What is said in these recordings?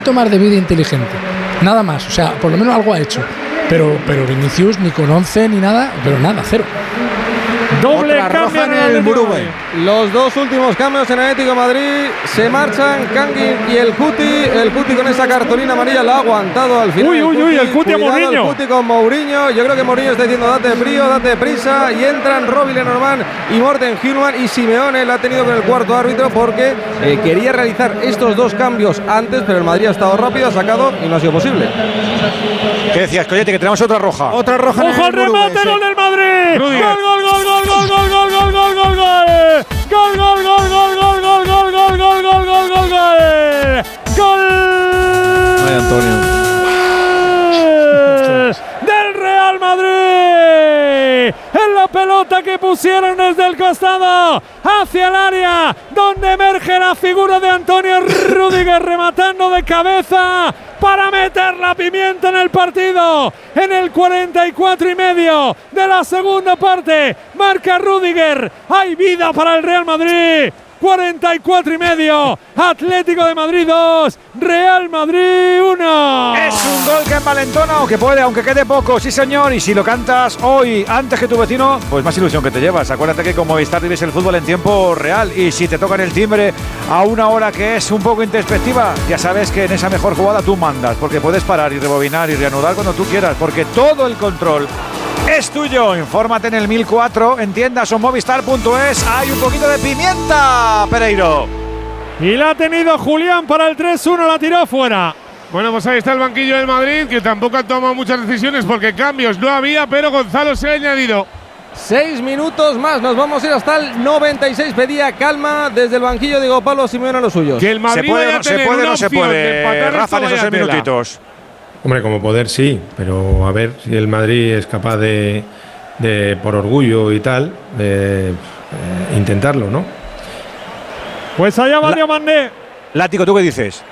más de vida inteligente, nada más, o sea, por lo menos algo ha hecho, pero Vinicius ni con 11 ni nada, pero nada, cero. Doble cambio en el Burube. Los dos últimos cambios en Atlético de Madrid se marchan Kangin y el Cuti con esa cartulina amarilla la ha aguantado al final. El Cuti a Mourinho. El Cuti con Mourinho. Yo creo que Mourinho está diciendo date frío, date prisa, y entran Robin Lenormand y Morten Hjulmand, y Simeone la ha tenido con el cuarto árbitro porque quería realizar estos dos cambios antes, pero el Madrid ha estado rápido, ha sacado y no ha sido posible. ¿Qué decías, Collete? Que tenemos otra roja. Otra roja. ¡Ojo al remate! ¡Gol del Madrid! ¡Gol, gol, gol, gol, gol, gol, gol, gol, gol, gol, gol! ¡Gol, gol, gol, gol, gol, gol, gol, gol, gol, gol, gol, gol, gol! ¡Gol! Ay, Antonio. ¡Del Real Madrid! En la pelota que pusieron desde el costado hacia el área, donde emerge la figura de Antonio Rüdiger rematando de cabeza para meter la pimienta en el partido. En el 44,5 de la segunda parte marca Rüdiger. Hay vida para el Real Madrid. 44,5, Atlético de Madrid 2, Real Madrid 1. Es un gol que envalentona, aunque puede, aunque quede poco, sí señor, y si lo cantas hoy antes que tu vecino, pues más ilusión que te llevas. Acuérdate que con Movistar vives el fútbol en tiempo real, y si te tocan el timbre a una hora que es un poco introspectiva, ya sabes que en esa mejor jugada tú mandas, porque puedes parar y rebobinar y reanudar cuando tú quieras, porque todo el control es tuyo. Infórmate en el 1004, en tiendas o movistar.es. Hay un poquito de pimienta, Pereiro. Y la ha tenido Julián para el 3-1, la tiró fuera. Bueno, pues ahí está el banquillo del Madrid, que tampoco ha tomado muchas decisiones porque cambios no había, pero Gonzalo se ha añadido. 6 minutos más, nos vamos a ir hasta el 96. Pedía calma desde el banquillo de Diego Pablo Simeone a los suyos. Que el Madrid se puede o no se puede, Rafa, en esos 6 minutitos. Hombre, como poder sí, pero a ver si el Madrid es capaz de por orgullo y tal, de intentarlo, ¿no? Pues allá va Diomandé. Látigo, ¿tú qué dices?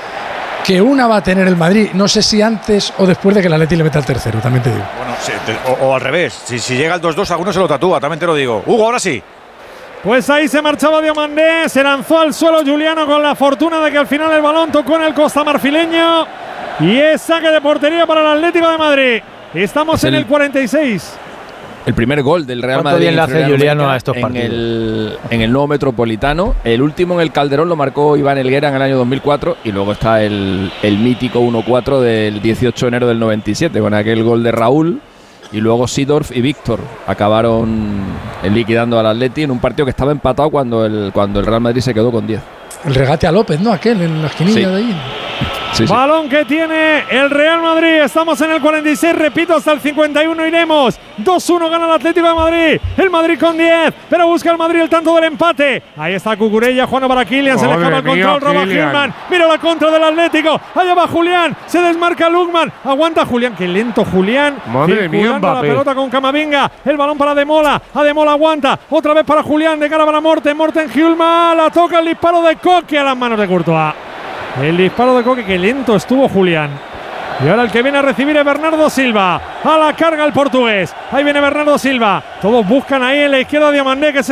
Que una va a tener el Madrid, no sé si antes o después de que el Atleti le meta el tercero, también te digo. Bueno, sí, o al revés, si llega el 2-2 alguno se lo tatúa, también te lo digo. Hugo, ahora sí. Pues ahí se marchaba Diomandé, se lanzó al suelo Juliano con la fortuna de que al final el balón tocó en el costamarfileño. Y es saque de portería para el Atlético de Madrid. Estamos en el 46. El primer gol del Real Madrid bien le hace Juliano a estos partidos en el nuevo Metropolitano. El último en el Calderón lo marcó Iván Helguera en el año 2004. Y luego está el mítico 1-4 del 18 de enero del 97, con aquel gol de Raúl. Y luego Seedorf y Víctor acabaron liquidando al Atleti en un partido que estaba empatado cuando el Real Madrid se quedó con 10. El regate a López, ¿no? Aquel en la esquinilla de ahí. Sí. Balón que tiene el Real Madrid. Estamos en el 46, repito, hasta el 51 iremos. 2-1 gana el Atlético de Madrid. El Madrid con 10, pero busca el Madrid el tanto del empate. Ahí está Cucurella, Juan para Kylian. Se le escapa el control, roba Hjulmand. Mira la contra del Atlético. Allá va Julián, se desmarca Lukman. Aguanta Julián, qué lento Julián. Madre mía, Mbappé. La pelota con Camavinga. El balón para Ademola. Ademola aguanta. Otra vez para Julián, de cara para Morten Hjulmand. La toca el disparo de Coque a las manos de Courtois. El disparo de Coque, que lento estuvo Julián. Y ahora el que viene a recibir es Bernardo Silva. A la carga el portugués. Ahí viene Bernardo Silva. Todos buscan ahí en la izquierda a Diomandé, que es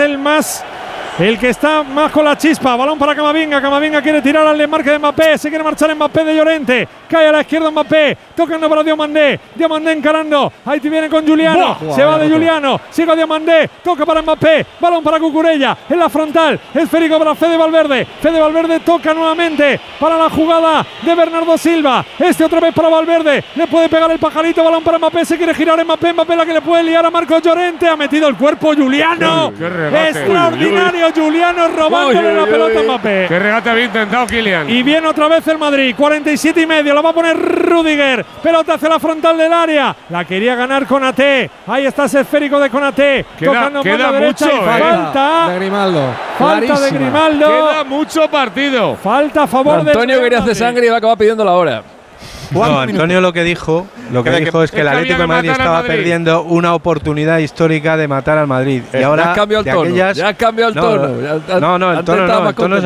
el que está más con la chispa. Balón para Camavinga. Camavinga quiere tirar al desmarque de Mbappé. Se quiere marchar Mbappé de Llorente. Cae a la izquierda Mbappé. Tocando para Diomandé. Diomandé encarando. Ahí viene con Juliano. Se va de Juliano. Sigue a Diomandé. Toca para Mbappé. Balón para Cucurella. En la frontal. Esférico para Fede Valverde. Fede Valverde toca nuevamente para la jugada de Bernardo Silva. Otra vez para Valverde. Le puede pegar el pajarito. Balón para Mbappé. Se quiere girar Mbappé. Mbappé la que le puede liar a Marcos Llorente. Ha metido el cuerpo Juliano. Extraordinario. Juliano robándole la pelota a Mbappé. Qué regate había intentado Kylian. Y viene otra vez el Madrid. 47,5. La va a poner Rüdiger. Pelota hacia la frontal del área. La quería ganar Konaté. Ahí está ese esférico de Konaté. Tocando por la derecha. Mucho, falta de Grimaldo. Falta de Grimaldo. Queda mucho partido. Falta a favor de Antonio quería hacer sangre y va a acabar pidiendo la hora. No, Antonio lo que dijo es que el Atlético de Madrid estaba perdiendo una oportunidad histórica de matar al Madrid. Y ahora ya has cambiado el tono. Ya has cambiado el tono. No, el tono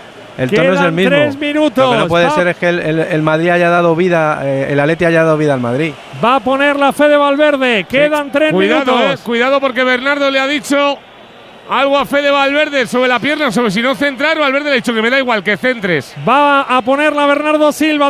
es el mismo. 3 minutos. Lo que no puede ser es que el Madrid haya dado vida, el Atleti haya dado vida al Madrid. Va a poner la Fede Valverde. Quedan 3 minutos. Cuidado porque Bernardo le ha dicho algo a Fede Valverde sobre la pierna, sobre si no centrar. Valverde le ha dicho que me da igual, que centres. Va a ponerla Bernardo Silva.